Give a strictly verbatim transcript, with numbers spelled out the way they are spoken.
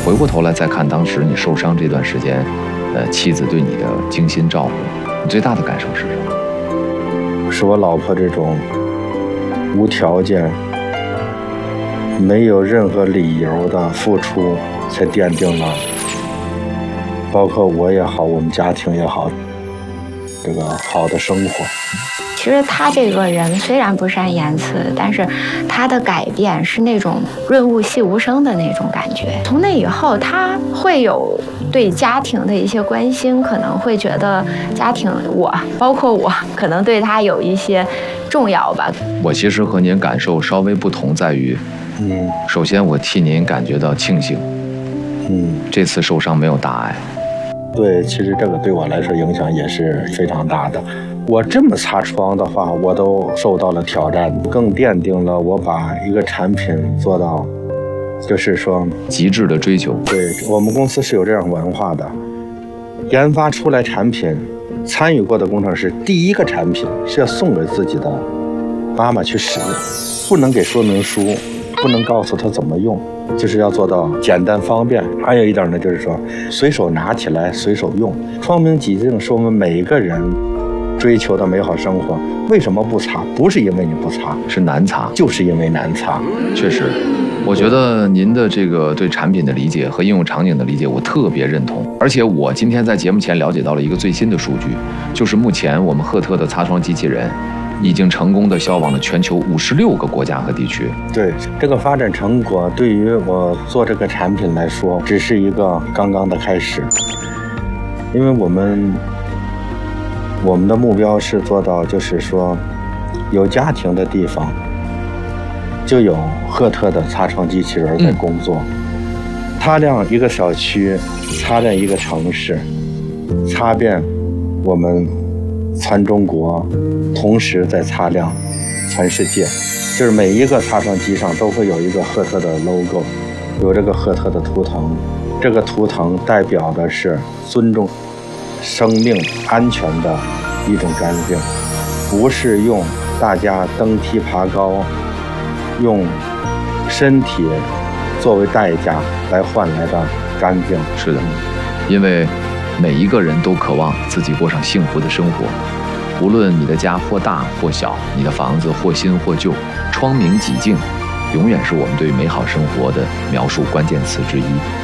回过头来再看当时你受伤这段时间，呃，妻子对你的精心照顾，你最大的感受是什么？ 是我老婆这种无条件、没有任何理由的付出，才奠定了，包括我也好，我们家庭也好，这个好的生活。 其实他这个人虽然不善言辞，但是他的改变是那种润物细无声的那种感觉。从那以后，他会有对家庭的一些关心，可能会觉得家庭我，包括我，可能对他有一些重要吧。 我其实和您感受稍微不同，在于，嗯，首先我替您感觉到庆幸，嗯，这次受伤没有大碍。 对，其实这个对我来说影响也是非常大的。我这么擦窗的话，我都受到了挑战，更奠定了我把一个产品做到，就是说极致的追求。 对，我们公司是有这样文化的，研发出来产品，参与过的工程师第一个产品是要送给自己的妈妈去使用，不能给说明书，不能告诉他怎么用，就是要做到简单方便。还有一点呢，就是说随手拿起来随手用。窗明几净是我们每一个人追求的美好生活。为什么不擦？不是因为你不擦， 是难擦， 就是因为难擦。 确实，我觉得您的这个对产品的理解和应用场景的理解，我特别认同。而且我今天在节目前了解到了一个最新的数据，就是目前我们赫特的擦窗机器人已经成功的销往了全球五十六个国家和地区。 对，这个发展成果对于我做这个产品来说，只是一个刚刚的开始。因为我们我们的目标是做到，就是说有家庭的地方就有赫特的擦窗机器人在工作，嗯、擦亮一个小区，擦亮一个城市，擦遍我们全中国，同时在擦亮全世界。就是每一个擦窗机上都会有一个赫特的 logo， 有这个赫特的图腾，这个图腾代表的是尊重生命安全的一种干净，不是用大家登梯爬高，用身体作为代价来换来的干净。 是的，因为每一个人都渴望自己过上幸福的生活，无论你的家或大或小，你的房子或新或旧，窗明几净永远是我们对美好生活的描述关键词之一。